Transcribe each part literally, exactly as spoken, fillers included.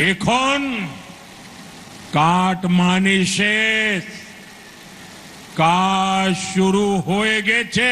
এখন কাটমানি শেষ, কাজ शुरू হয়ে গেছে।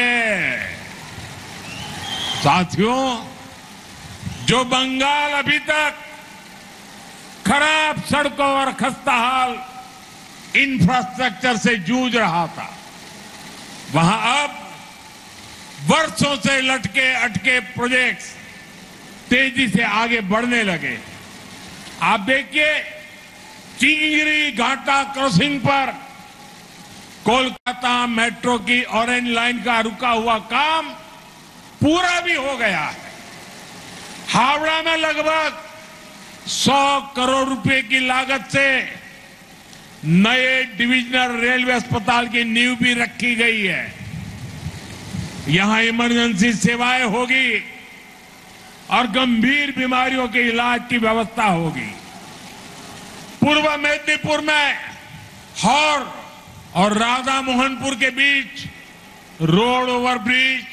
साथियों, जो बंगाल अभी तक खराब सड़कों और खस्ताहाल इंफ्रास्ट्रक्चर से जूझ रहा था, वहां अब वर्षों से लटके अटके प्रोजेक्ट्स तेजी से आगे बढ़ने लगे। आप देखिए, चिंगरी घाटा क्रॉसिंग पर कोलकाता मेट्रो की ऑरेंज लाइन का रुका हुआ काम पूरा भी हो गया है। हावड़ा में लगभग सौ करोड़ रुपए की लागत से नए डिविजनल रेलवे अस्पताल की नींव भी रखी गई है। यहां इमरजेंसी सेवाएं होगी और गंभीर बीमारियों के इलाज की व्यवस्था होगी। पूर्व मेदिनीपुर में हौर और राधा मोहनपुर के बीच road overbridge,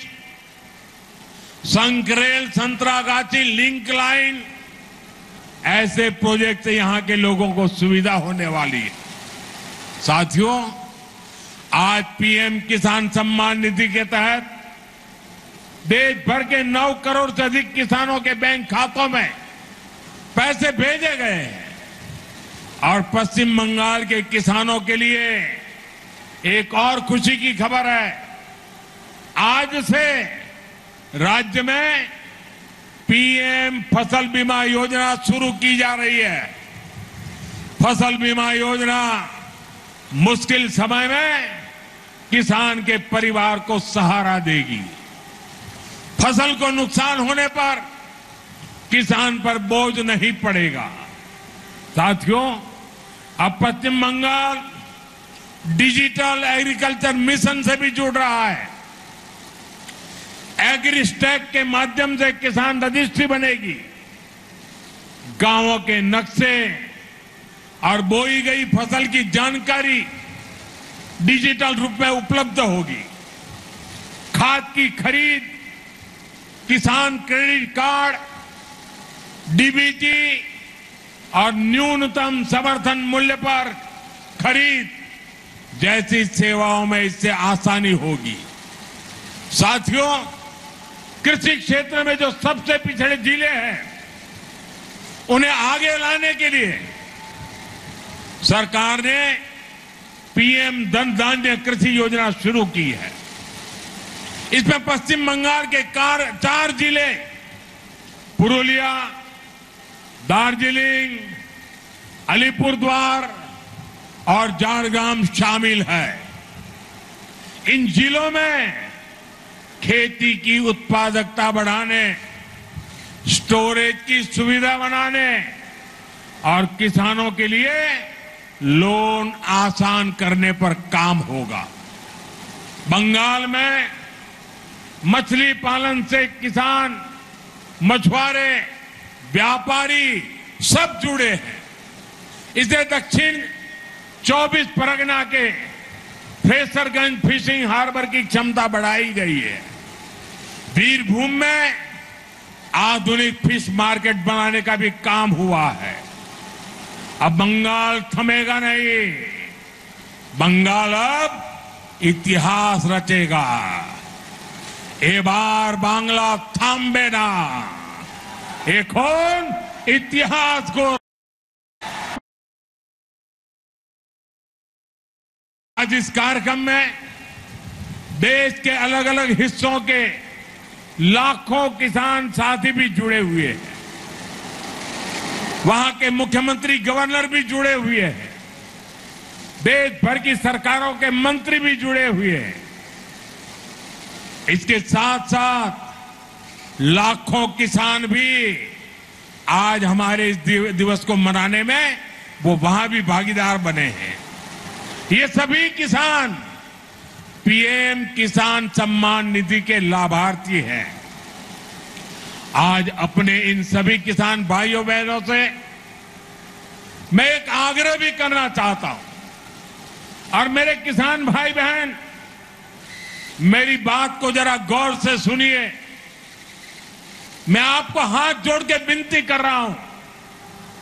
संकरेल Santragachi link line, ऐसे प्रोजेक्ट से यहां के लोगों को सुविधा होने वाली है। साथियों, आज पीएम किसान सम्मान निधि के तहत देश भर के नौ करोड़ से अधिक किसानों के बैंक खातों में पैसे भेजे गए हैं और पश्चिम बंगाल के किसानों के लिए एक और खुशी की खबर है। आज से राज्य में पीएम फसल बीमा योजना शुरू की जा रही है। फसल बीमा योजना मुश्किल समय में किसान के परिवार को सहारा देगी। फसल को नुकसान होने पर किसान पर बोझ नहीं पड़ेगा। साथियों, अब पश्चिम बंगाल डिजिटल एग्रीकल्चर मिशन से भी जुड़ रहा है। एग्रीस्टैक के माध्यम से किसान रजिस्ट्री बनेगी, गांवों के नक्शे और बोई गई फसल की जानकारी डिजिटल रूप में उपलब्ध होगी। खाद की खरीद, किसान क्रेडिट कार्ड, डीबीटी और न्यूनतम समर्थन मूल्य पर खरीद जैसी सेवाओं में इससे आसानी होगी। साथियों, कृषि क्षेत्र में जो सबसे पिछड़े जिले हैं, उन्हें आगे लाने के लिए सरकार ने पीएम धन धान्य कृषि योजना शुरू की है। इसमें पश्चिम बंगाल के कार चार जिले पुरुलिया, दार्जिलिंग, अलीपुरद्वार और झारग्राम शामिल है। इन जिलों में खेती की उत्पादकता बढ़ाने, स्टोरेज की सुविधा बनाने और किसानों के लिए लोन आसान करने पर काम होगा। बंगाल में मछली पालन से किसान, मछुआरे, व्यापारी सब जुड़े हैं। इसे दक्षिण चौबीस परगना के फ्रेसरगंज फिशिंग हार्बर की क्षमता बढ़ाई गई है। वीरभूम में आधुनिक फिश मार्केट बनाने का भी काम हुआ है। अब बंगाल थमेगा नहीं, बंगाल अब इतिहास रचेगा। এবার বাংলা থামবে না, এখন इतिहास को। आज इस कार्यक्रम में देश के अलग अलग हिस्सों के लाखों किसान साथी भी जुड़े हुए हैं। वहां के मुख्यमंत्री, गवर्नर भी जुड़े हुए हैं। देश भर की सरकारों के मंत्री भी जुड़े हुए हैं। इसके साथ साथ लाखों किसान भी आज हमारे इस दिवस को मनाने में वो वहां भी भागीदार बने हैं। ये सभी किसान पीएम किसान सम्मान निधि के लाभार्थी हैं। आज अपने इन सभी किसान भाइयों बहनों से मैं एक आग्रह भी करना चाहता हूं। और मेरे किसान भाई बहन, मेरी बात को जरा गौर से सुनिए। मैं आपको हाथ जोड़ के विनती कर रहा हूं